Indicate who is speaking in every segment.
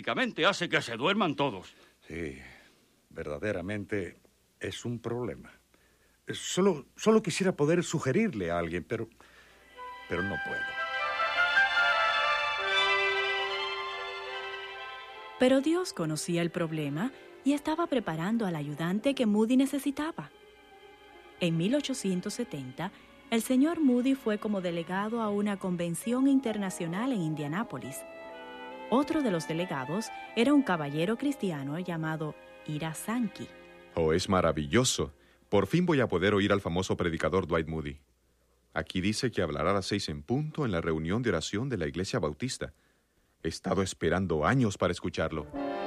Speaker 1: prácticamente hace que se duerman todos.
Speaker 2: Sí, verdaderamente es un problema. Solo quisiera poder sugerirle a alguien, pero no puedo.
Speaker 3: Pero Dios conocía el problema y estaba preparando al ayudante que Moody necesitaba. En 1870, el señor Moody fue como delegado a una convención internacional en Indianápolis. Otro de los delegados era un caballero cristiano llamado Ira Sankey.
Speaker 4: Oh, es maravilloso. Por fin voy a poder oír al famoso predicador Dwight Moody. Aquí dice que hablará a las 6 en punto en la reunión de oración de la Iglesia Bautista. He estado esperando años para escucharlo.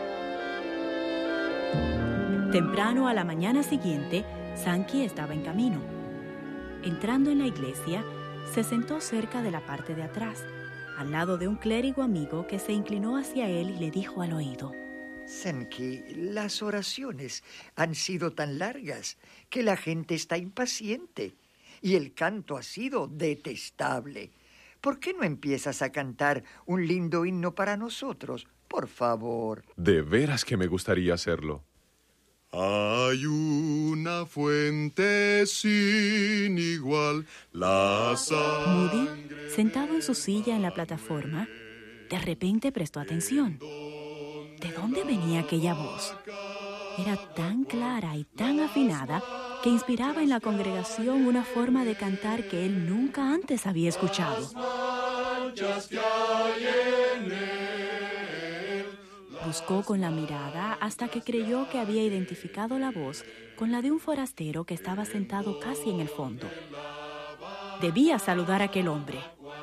Speaker 3: Temprano a la mañana siguiente, Sankey estaba en camino. Entrando en la iglesia, se sentó cerca de la parte de atrás, al lado de un clérigo amigo que se inclinó hacia él y le dijo al oído:
Speaker 5: Sankey, las oraciones han sido tan largas que la gente está impaciente y el canto ha sido detestable. ¿Por qué no empiezas a cantar un lindo himno para nosotros? Por favor.
Speaker 4: De veras que me gustaría hacerlo.
Speaker 6: Hay una fuente sin igual, la
Speaker 3: Moody, sentado en su silla en la plataforma, de repente prestó atención. ¿De dónde venía aquella voz? Era tan clara y tan afinada que inspiraba en la congregación una forma de cantar que él nunca antes había escuchado. Buscó con la mirada hasta que creyó que había identificado la voz con la de un forastero que estaba sentado casi en el fondo. Debía saludar a aquel hombre.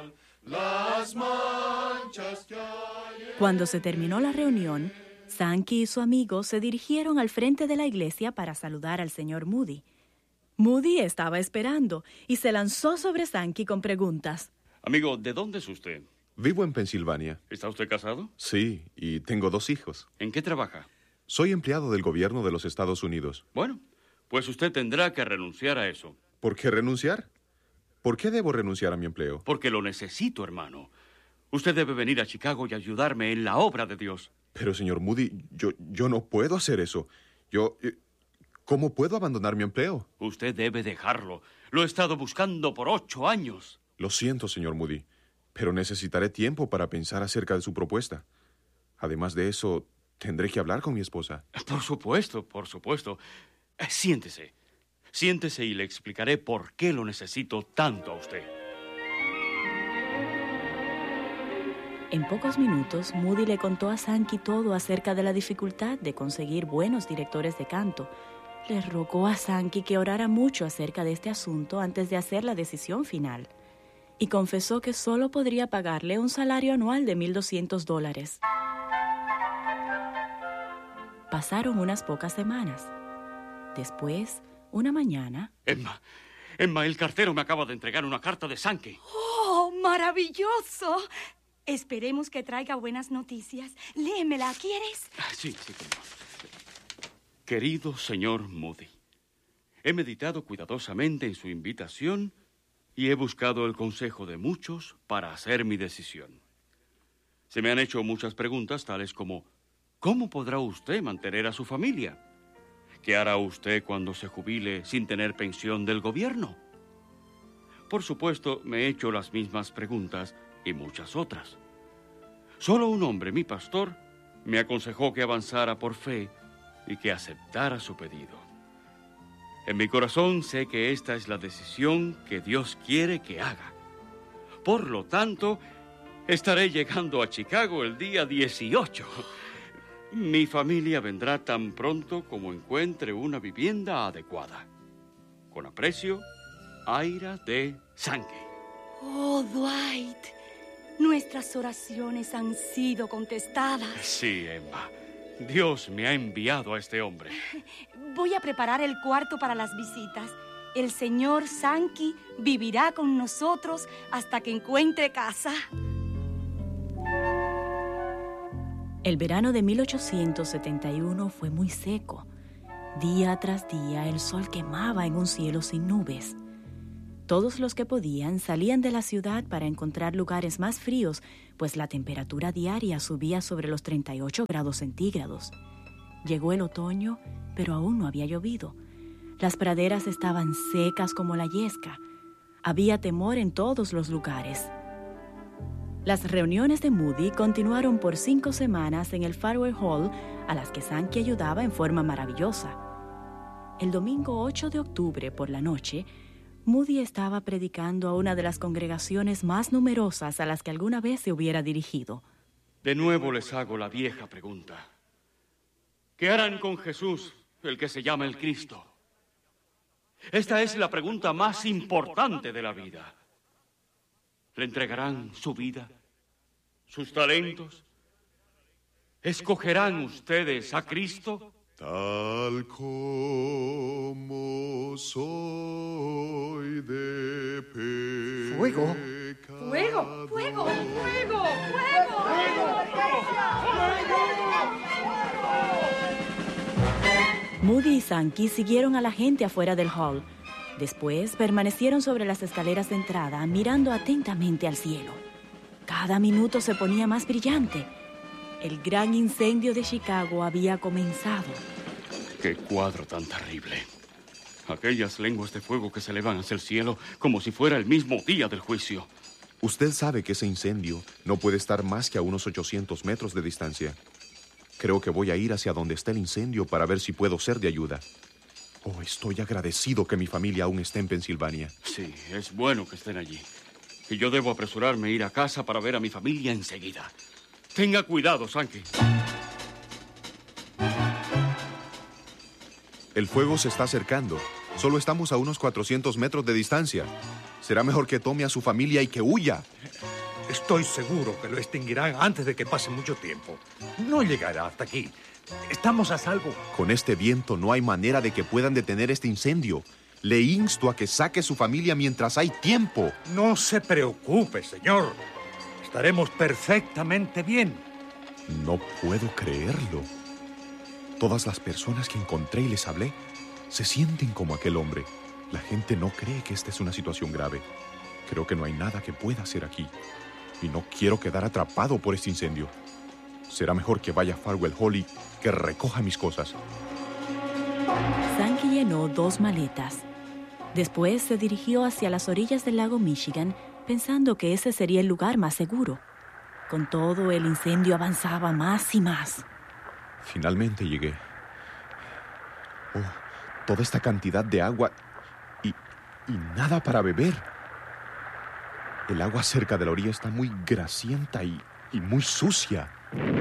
Speaker 3: Cuando se terminó la reunión, Sankey y su amigo se dirigieron al frente de la iglesia para saludar al señor Moody. Moody estaba esperando y se lanzó sobre Sankey con preguntas.
Speaker 1: Amigo, ¿de dónde es usted?
Speaker 4: Vivo en Pensilvania.
Speaker 1: ¿Está usted casado?
Speaker 4: Sí, y tengo 2 hijos.
Speaker 1: ¿En qué trabaja?
Speaker 4: Soy empleado del gobierno de los Estados Unidos.
Speaker 1: Bueno, pues usted tendrá que renunciar a eso.
Speaker 4: ¿Por qué renunciar? ¿Por qué debo renunciar a mi empleo?
Speaker 1: Porque lo necesito, hermano. Usted debe venir a Chicago y ayudarme en la obra de Dios.
Speaker 4: Pero, señor Moody, yo no puedo hacer eso. ¿Cómo puedo abandonar mi empleo?
Speaker 1: Usted debe dejarlo. Lo he estado buscando por 8 años.
Speaker 4: Lo siento, señor Moody, pero necesitaré tiempo para pensar acerca de su propuesta. Además de eso, tendré que hablar con mi esposa.
Speaker 1: Por supuesto, por supuesto. Siéntese. Siéntese y le explicaré por qué lo necesito tanto a usted.
Speaker 3: En pocos minutos, Moody le contó a Sankey todo acerca de la dificultad de conseguir buenos directores de canto. Le rogó a Sankey que orara mucho acerca de este asunto antes de hacer la decisión final. Y confesó que solo podría pagarle un salario anual de $1,200. Pasaron unas pocas semanas. Después, una mañana...
Speaker 1: Emma, el cartero me acaba de entregar una carta de Sankey.
Speaker 7: ¡Oh, maravilloso! Esperemos que traiga buenas noticias. Léemela, ¿quieres?
Speaker 1: Sí. Querido señor Moody, he meditado cuidadosamente en su invitación y he buscado el consejo de muchos para hacer mi decisión. Se me han hecho muchas preguntas, tales como: ¿cómo podrá usted mantener a su familia? ¿Qué hará usted cuando se jubile sin tener pensión del gobierno? Por supuesto, me he hecho las mismas preguntas y muchas otras. Solo un hombre, mi pastor, me aconsejó que avanzara por fe y que aceptara su pedido. En mi corazón sé que esta es la decisión que Dios quiere que haga. Por lo tanto, estaré llegando a Chicago el día 18. Mi familia vendrá tan pronto como encuentre una vivienda adecuada. Con aprecio, Ira D. Sankey.
Speaker 7: Oh, Dwight, nuestras oraciones han sido contestadas.
Speaker 1: Sí, Emma. Dios me ha enviado a este hombre.
Speaker 7: Voy a preparar el cuarto para las visitas. El señor Sankey vivirá con nosotros hasta que encuentre casa.
Speaker 3: El verano de 1871 fue muy seco. Día tras día el sol quemaba en un cielo sin nubes. Todos los que podían salían de la ciudad para encontrar lugares más fríos, pues la temperatura diaria subía sobre los 38 grados centígrados. Llegó el otoño, pero aún no había llovido. Las praderas estaban secas como la yesca. Había temor en todos los lugares. Las reuniones de Moody continuaron por 5 semanas en el Farewell Hall, a las que Sankey ayudaba en forma maravillosa. El domingo 8 de octubre por la noche, Moody estaba predicando a una de las congregaciones más numerosas a las que alguna vez se hubiera dirigido.
Speaker 1: De nuevo les hago la vieja pregunta. ¿Qué harán con Jesús, el que se llama el Cristo? Esta es la pregunta más importante de la vida. ¿Le entregarán su vida, sus talentos? ¿Escogerán ustedes a Cristo?
Speaker 6: Tal como soy de pecado.
Speaker 5: ¿Fuego?
Speaker 7: ¡Fuego! ¡Fuego! ¡Fuego! ¡Fuego!
Speaker 3: Moody y Sankey siguieron a la gente afuera del hall. Después permanecieron sobre las escaleras de entrada, mirando atentamente al cielo. Cada minuto se ponía más brillante. El gran incendio de Chicago había comenzado.
Speaker 1: ¡Qué cuadro tan terrible! Aquellas lenguas de fuego que se elevan hacia el cielo como si fuera el mismo día del juicio.
Speaker 4: Usted sabe que ese incendio no puede estar más que a unos 800 metros de distancia. Creo que voy a ir hacia donde está el incendio para ver si puedo ser de ayuda. Oh, estoy agradecido que mi familia aún esté en Pensilvania.
Speaker 1: Sí, es bueno que estén allí. Y yo debo apresurarme a ir a casa para ver a mi familia enseguida. Tenga cuidado, Sankey.
Speaker 4: El fuego se está acercando. Solo estamos a unos 400 metros de distancia. Será mejor que tome a su familia y que huya.
Speaker 2: Estoy seguro que lo extinguirán antes de que pase mucho tiempo. No llegará hasta aquí. Estamos a salvo.
Speaker 4: Con este viento no hay manera de que puedan detener este incendio. Le insto a que saque su familia mientras hay tiempo.
Speaker 2: No se preocupe, señor. Estaremos perfectamente bien.
Speaker 4: No puedo creerlo. Todas las personas que encontré y les hablé se sienten como aquel hombre. La gente no cree que esta es una situación grave. Creo que no hay nada que pueda hacer aquí. Y no quiero quedar atrapado por este incendio. Será mejor que vaya a Farewell Hall y que recoja mis cosas.
Speaker 3: Sankey llenó 2 maletas. Después se dirigió hacia las orillas del lago Michigan, pensando que ese sería el lugar más seguro. Con todo, el incendio avanzaba más y más.
Speaker 4: Finalmente llegué. Oh, toda esta cantidad de agua y nada para beber. El agua cerca de la orilla está muy grasienta y muy sucia.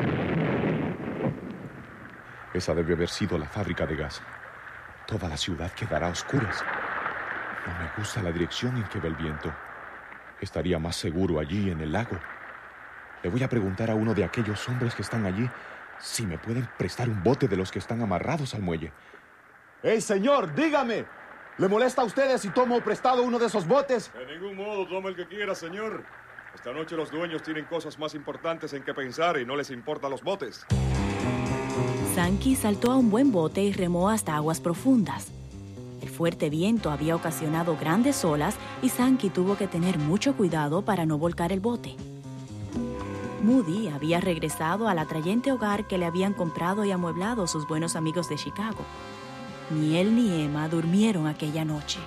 Speaker 4: Esa debe haber sido la fábrica de gas. Toda la ciudad quedará a oscuras. No me gusta la dirección en que va el viento. Estaría más seguro allí en el lago. Le voy a preguntar a uno de aquellos hombres que están allí si me pueden prestar un bote de los que están amarrados al muelle. ¡Hey, señor, dígame! ¿Le molesta a ustedes si tomo prestado uno de esos botes?
Speaker 8: De ningún modo, tome el que quiera, señor. Esta noche los dueños tienen cosas más importantes en que pensar y no les importan los botes.
Speaker 3: Sankey saltó a un buen bote y remó hasta aguas profundas. El fuerte viento había ocasionado grandes olas y Sankey tuvo que tener mucho cuidado para no volcar el bote. Moody había regresado al atrayente hogar que le habían comprado y amueblado sus buenos amigos de Chicago. Ni él ni Emma durmieron aquella noche.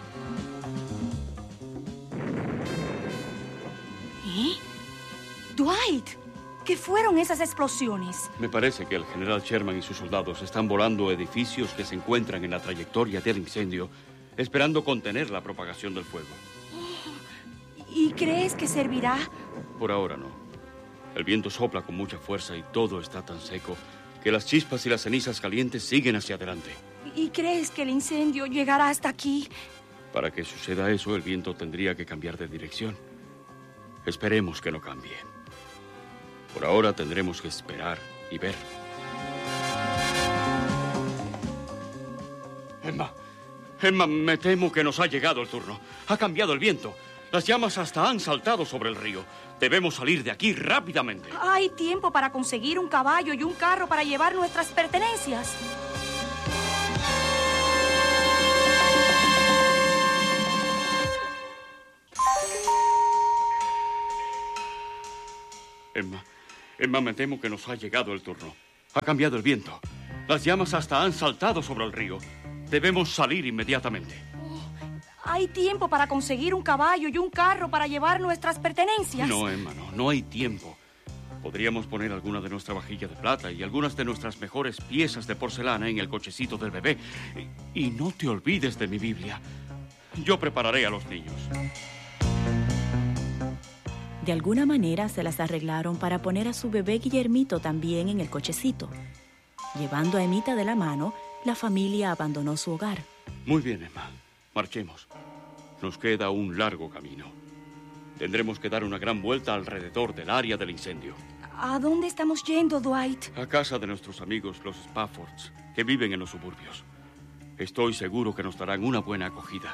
Speaker 7: ¿Eh? Dwight, ¿qué fueron esas explosiones?
Speaker 1: Me parece que el general Sherman y sus soldados están volando edificios que se encuentran en la trayectoria del incendio, esperando contener la propagación del fuego.
Speaker 7: ¿Y crees que servirá?
Speaker 1: Por ahora no. El viento sopla con mucha fuerza y todo está tan seco que las chispas y las cenizas calientes siguen hacia adelante.
Speaker 7: ¿Y crees que el incendio llegará hasta aquí?
Speaker 1: Para que suceda eso, el viento tendría que cambiar de dirección. Esperemos que no cambie. Por ahora tendremos que esperar y ver. Emma, me temo que nos ha llegado el turno. Ha cambiado el viento. Las llamas hasta han saltado sobre el río. Debemos salir de aquí rápidamente.
Speaker 7: Hay tiempo para conseguir un caballo y un carro para llevar nuestras pertenencias.
Speaker 1: Emma, me temo que nos ha llegado el turno. Ha cambiado el viento. Las llamas hasta han saltado sobre el río. Debemos salir inmediatamente.
Speaker 7: ¿Hay tiempo para conseguir un caballo y un carro para llevar nuestras pertenencias?
Speaker 1: No, Emma, no hay tiempo. Podríamos poner alguna de nuestra vajilla de plata y algunas de nuestras mejores piezas de porcelana en el cochecito del bebé. Y no te olvides de mi Biblia. Yo prepararé a los niños.
Speaker 3: De alguna manera se las arreglaron para poner a su bebé Guillermito también en el cochecito. Llevando a Emita de la mano, la familia abandonó su hogar.
Speaker 1: Muy bien, Emma. Marchemos. Nos queda un largo camino. Tendremos que dar una gran vuelta alrededor del área del incendio.
Speaker 7: ¿A dónde estamos yendo, Dwight?
Speaker 1: A casa de nuestros amigos, los Spaffords, que viven en los suburbios. Estoy seguro que nos darán una buena acogida.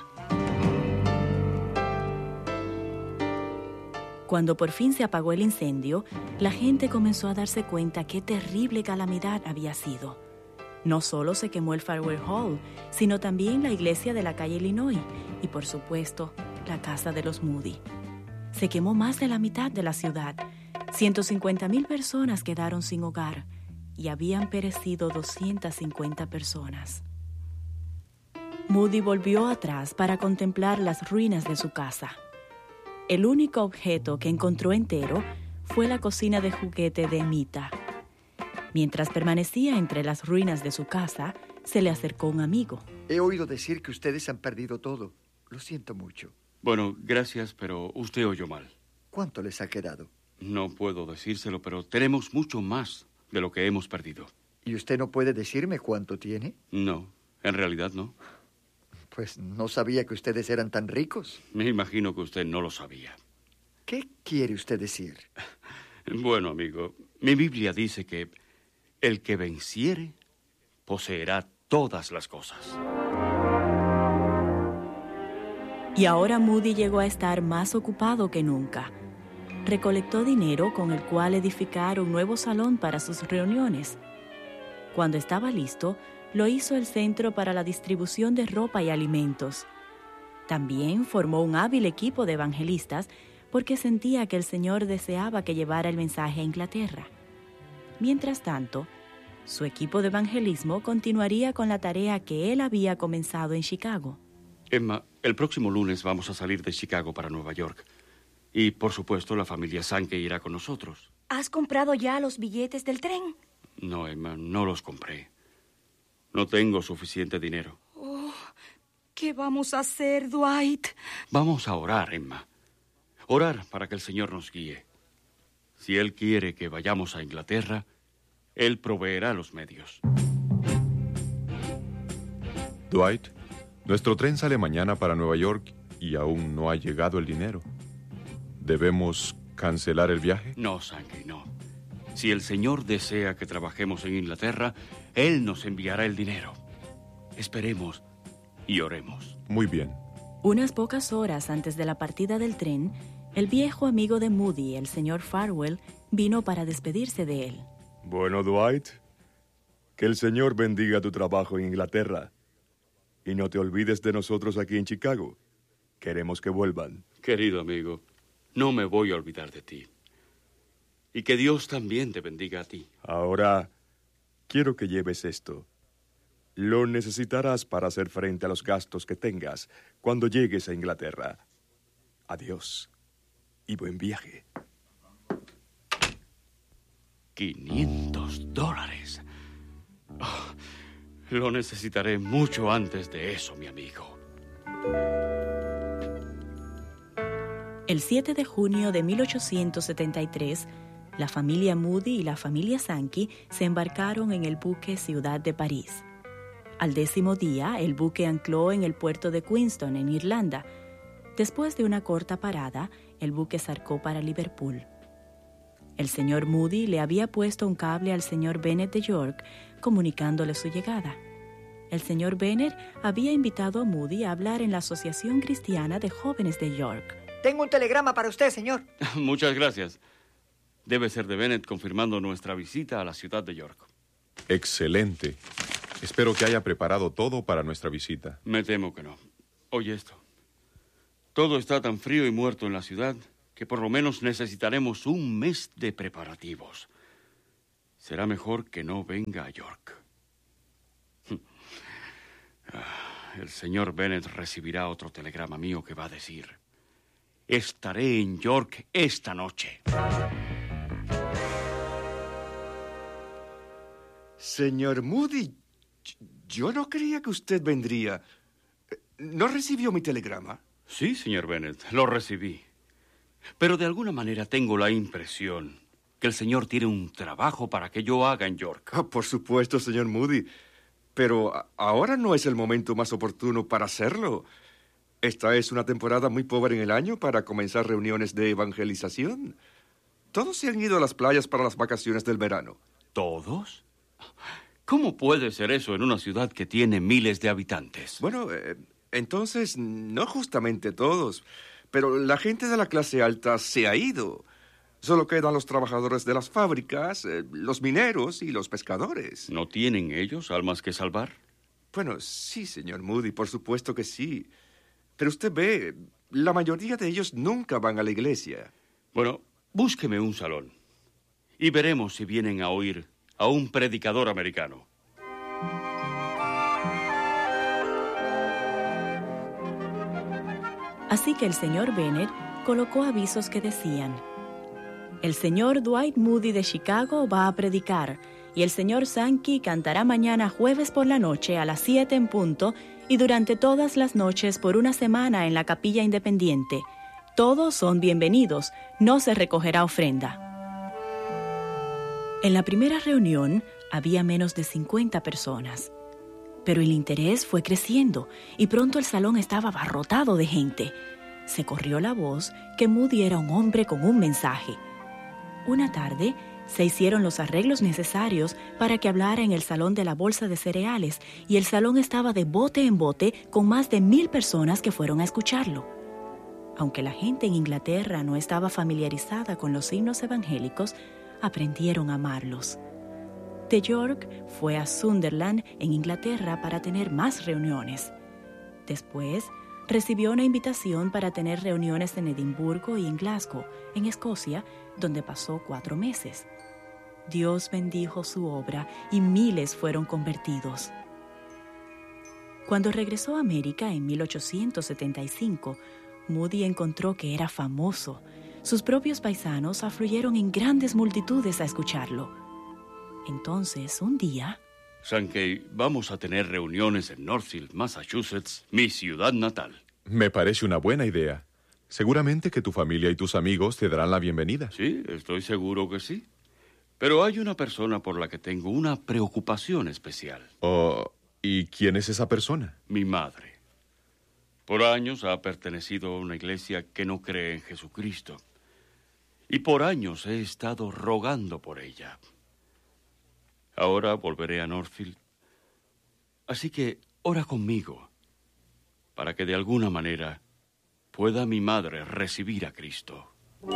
Speaker 3: Cuando por fin se apagó el incendio, la gente comenzó a darse cuenta qué terrible calamidad había sido. No solo se quemó el Farewell Hall, sino también la iglesia de la calle Illinois y, por supuesto, la casa de los Moody. Se quemó más de la mitad de la ciudad. 150,000 personas quedaron sin hogar y habían perecido 250 personas. Moody volvió atrás para contemplar las ruinas de su casa. El único objeto que encontró entero fue la cocina de juguete de Emita. Mientras permanecía entre las ruinas de su casa, se le acercó un amigo.
Speaker 5: He oído decir que ustedes han perdido todo. Lo siento mucho.
Speaker 1: Bueno, gracias, pero usted oyó mal.
Speaker 5: ¿Cuánto les ha quedado?
Speaker 1: No puedo decírselo, pero tenemos mucho más de lo que hemos perdido.
Speaker 5: ¿Y usted no puede decirme cuánto tiene?
Speaker 1: No, en realidad no.
Speaker 5: Pues no sabía que ustedes eran tan ricos.
Speaker 1: Me imagino que usted no lo sabía.
Speaker 5: ¿Qué quiere usted decir?
Speaker 1: Bueno, amigo, mi Biblia dice que el que venciere poseerá todas las cosas.
Speaker 3: Y ahora Moody llegó a estar más ocupado que nunca. Recolectó dinero con el cual edificar un nuevo salón para sus reuniones. Cuando estaba listo, lo hizo el centro para la distribución de ropa y alimentos. También formó un hábil equipo de evangelistas porque sentía que el Señor deseaba que llevara el mensaje a Inglaterra. Mientras tanto, su equipo de evangelismo continuaría con la tarea que él había comenzado en Chicago.
Speaker 1: Emma, el próximo lunes vamos a salir de Chicago para Nueva York. Y, por supuesto, la familia Sankey irá con nosotros.
Speaker 7: ¿Has comprado ya los billetes del tren?
Speaker 1: No, Emma, no los compré. No tengo suficiente dinero.
Speaker 7: Oh, ¿qué vamos a hacer, Dwight?
Speaker 1: Vamos a orar, Emma. Orar para que el Señor nos guíe. Si Él quiere que vayamos a Inglaterra, Él proveerá los medios.
Speaker 4: Dwight, nuestro tren sale mañana para Nueva York y aún no ha llegado el dinero. ¿Debemos cancelar el viaje?
Speaker 1: No, Sankey, no. Si el Señor desea que trabajemos en Inglaterra, Él nos enviará el dinero. Esperemos y oremos.
Speaker 4: Muy bien.
Speaker 3: Unas pocas horas antes de la partida del tren, el viejo amigo de Moody, el señor Farwell, vino para despedirse de él.
Speaker 8: Bueno, Dwight, que el Señor bendiga tu trabajo en Inglaterra. Y no te olvides de nosotros aquí en Chicago. Queremos que vuelvan.
Speaker 1: Querido amigo, no me voy a olvidar de ti. Y que Dios también te bendiga a ti.
Speaker 8: Ahora, quiero que lleves esto. Lo necesitarás para hacer frente a los gastos que tengas cuando llegues a Inglaterra. Adiós y buen viaje.
Speaker 1: $500. Oh, lo necesitaré mucho antes de eso, mi amigo.
Speaker 3: El 7 de junio de 1873, la familia Moody y la familia Sankey se embarcaron en el buque Ciudad de París. Al 10º día, el buque ancló en el puerto de Queenstown, en Irlanda. Después de una corta parada, el buque zarpó para Liverpool. El señor Moody le había puesto un cable al señor Bennet de York, comunicándole su llegada. El señor Bennet había invitado a Moody a hablar en la Asociación Cristiana de Jóvenes de York.
Speaker 5: Tengo un telegrama para usted, señor.
Speaker 1: Muchas gracias. Debe ser de Bennet confirmando nuestra visita a la ciudad de York.
Speaker 4: Excelente. Espero que haya preparado todo para nuestra visita.
Speaker 1: Me temo que no. Oye esto. Todo está tan frío y muerto en la ciudad que por lo menos necesitaremos un mes de preparativos. Será mejor que no venga a York. El señor Bennet recibirá otro telegrama mío que va a decir: estaré en York esta noche.
Speaker 8: Señor Moody, yo no creía que usted vendría. ¿No recibió mi telegrama?
Speaker 1: Sí, señor Bennet, lo recibí. Pero de alguna manera tengo la impresión que el señor tiene un trabajo para que yo haga en York.
Speaker 8: Por supuesto, señor Moody. Pero ahora no es el momento más oportuno para hacerlo. Esta es una temporada muy pobre en el año para comenzar reuniones de evangelización. Todos se han ido a las playas para las vacaciones del verano.
Speaker 1: ¿Todos? ¿Cómo puede ser eso en una ciudad que tiene miles de habitantes?
Speaker 8: Bueno, entonces, no justamente todos, pero la gente de la clase alta se ha ido. Solo quedan los trabajadores de las fábricas, los mineros y los pescadores.
Speaker 1: ¿No tienen ellos almas que salvar?
Speaker 8: Bueno, sí, señor Moody, por supuesto que sí. Pero usted ve, la mayoría de ellos nunca van a la iglesia.
Speaker 1: Bueno, búsqueme un salón y veremos si vienen a oír a un predicador americano.
Speaker 3: Así que el señor Bennet colocó avisos que decían: el señor Dwight Moody de Chicago va a predicar, y el señor Sankey cantará mañana jueves por la noche a las 7 en punto y durante todas las noches por una semana en la Capilla Independiente. Todos son bienvenidos, no se recogerá ofrenda. En la primera reunión había menos de 50 personas, pero el interés fue creciendo y pronto el salón estaba abarrotado de gente. Se corrió la voz que Moody era un hombre con un mensaje. Una tarde se hicieron los arreglos necesarios para que hablara en el salón de la bolsa de cereales y el salón estaba de bote en bote con más de 1000 personas que fueron a escucharlo. Aunque la gente en Inglaterra no estaba familiarizada con los signos evangélicos, aprendieron a amarlos. De York fue a Sunderland, en Inglaterra, para tener más reuniones. Después, recibió una invitación para tener reuniones en Edimburgo y en Glasgow, en Escocia, donde pasó 4 meses. Dios bendijo su obra y miles fueron convertidos. Cuando regresó a América en 1875, Moody encontró que era famoso. Sus propios paisanos afluyeron en grandes multitudes a escucharlo. Entonces, un día...
Speaker 1: Sankey, vamos a tener reuniones en Northfield, Massachusetts, mi ciudad natal.
Speaker 4: Me parece una buena idea. Seguramente que tu familia y tus amigos te darán la bienvenida.
Speaker 1: Sí, estoy seguro que sí. Pero hay una persona por la que tengo una preocupación especial.
Speaker 4: Oh, ¿y quién es esa persona?
Speaker 1: Mi madre. Por años ha pertenecido a una iglesia que no cree en Jesucristo. Y por años he estado rogando por ella. Ahora volveré a Northfield. Así que ora conmigo para que de alguna manera pueda mi madre recibir a Cristo.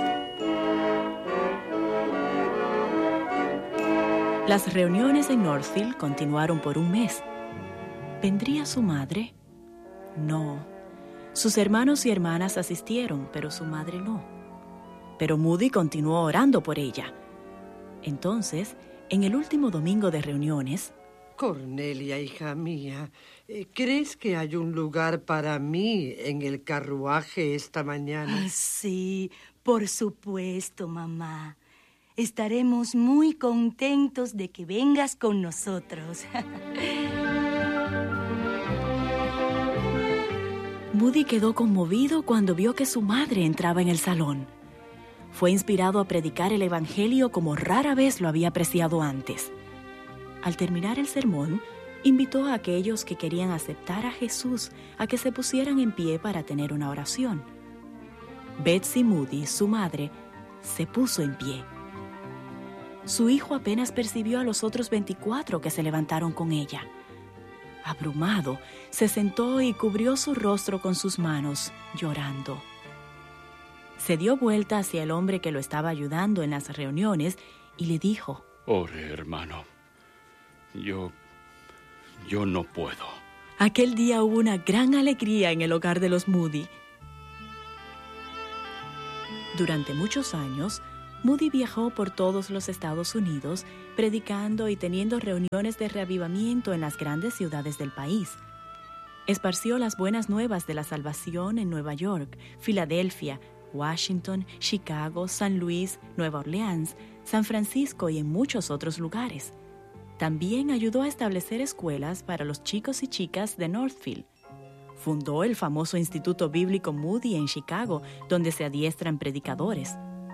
Speaker 3: Las reuniones en Northfield continuaron por un mes. ¿Vendría su madre? No. Sus hermanos y hermanas asistieron, pero su madre no. Pero Moody continuó orando por ella. Entonces, en el último domingo de reuniones...
Speaker 9: Cornelia, hija mía, ¿crees que hay un lugar para mí en el carruaje esta mañana?
Speaker 7: Sí, por supuesto, mamá. Estaremos muy contentos de que vengas con nosotros.
Speaker 3: Moody quedó conmovido cuando vio que su madre entraba en el salón. Fue inspirado a predicar el evangelio como rara vez lo había apreciado antes. Al terminar el sermón, invitó a aquellos que querían aceptar a Jesús a que se pusieran en pie para tener una oración. Betsy Moody, su madre, se puso en pie. Su hijo apenas percibió a los otros 24 que se levantaron con ella. Abrumado, se sentó y cubrió su rostro con sus manos, llorando. Se dio vuelta hacia el hombre que lo estaba ayudando en las reuniones y le dijo:
Speaker 1: Ore, hermano. Yo no puedo.
Speaker 3: Aquel día hubo una gran alegría en el hogar de los Moody. Durante muchos años, Moody viajó por todos los Estados Unidos, predicando y teniendo reuniones de reavivamiento en las grandes ciudades del país. Esparció las buenas nuevas de la salvación en Nueva York, Filadelfia, Washington, Chicago, San Luis, Nueva Orleans, San Francisco y en muchos otros lugares. También ayudó a establecer escuelas para los chicos y chicas de Northfield. Fundó el famoso Instituto Bíblico Moody en Chicago, donde se adiestran predicadores.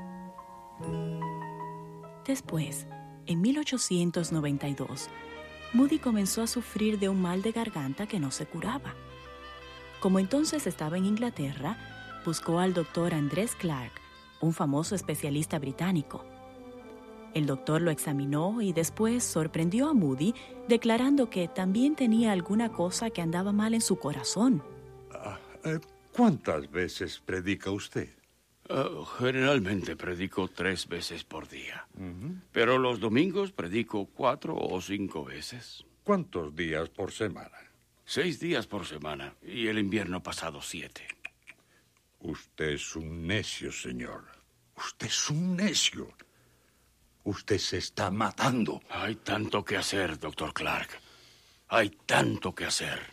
Speaker 3: Después, en 1892, Moody comenzó a sufrir de un mal de garganta que no se curaba. Como entonces estaba en Inglaterra, buscó al doctor Andrés Clark, un famoso especialista británico. El doctor lo examinó y después sorprendió a Moody declarando que también tenía alguna cosa que andaba mal en su corazón.
Speaker 2: ¿Cuántas veces predica usted?
Speaker 1: Generalmente predico 3 veces por día. Pero los domingos predico 4 o 5 veces.
Speaker 2: ¿Cuántos días por semana?
Speaker 1: 6 días por semana y el invierno pasado 7.
Speaker 2: Usted es un necio, señor. Usted es un necio. Usted se está matando.
Speaker 1: Hay tanto que hacer, doctor Clark. Hay tanto que hacer.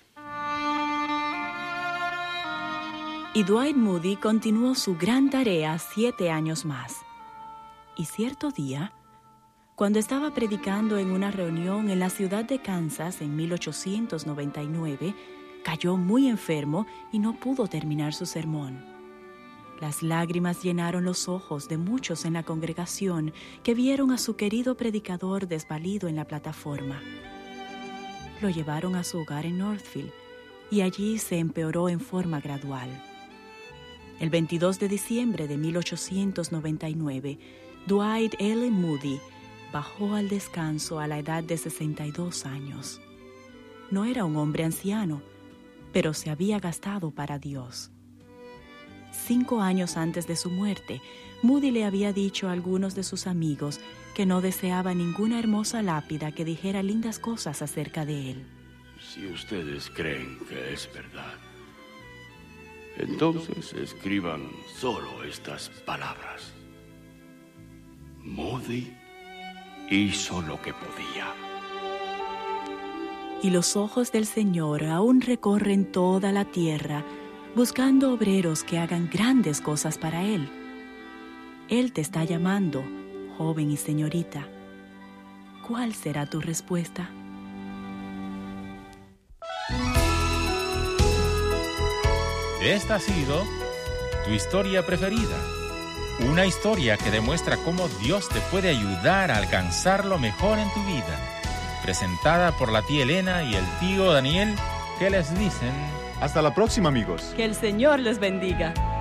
Speaker 3: Y Dwight Moody continuó su gran tarea 7 años más. Y cierto día, cuando estaba predicando en una reunión en la ciudad de Kansas en 1899, cayó muy enfermo y no pudo terminar su sermón. Las lágrimas llenaron los ojos de muchos en la congregación que vieron a su querido predicador desvalido en la plataforma. Lo llevaron a su hogar en Northfield y allí se empeoró en forma gradual. El 22 de diciembre de 1899, Dwight L. Moody bajó al descanso a la edad de 62 años. No era un hombre anciano, pero se había gastado para Dios. 5 años antes de su muerte, Moody le había dicho a algunos de sus amigos que no deseaba ninguna hermosa lápida que dijera lindas cosas acerca de él.
Speaker 1: Si ustedes creen que es verdad, entonces escriban solo estas palabras. Moody hizo lo que podía.
Speaker 3: Y los ojos del Señor aún recorren toda la tierra, buscando obreros que hagan grandes cosas para Él. Él te está llamando, joven y señorita. ¿Cuál será tu respuesta?
Speaker 10: Esta ha sido tu historia preferida. Una historia que demuestra cómo Dios te puede ayudar a alcanzar lo mejor en tu vida. Presentada por la tía Elena y el tío Daniel, que les dicen...
Speaker 4: Hasta la próxima, amigos.
Speaker 3: Que el Señor les bendiga.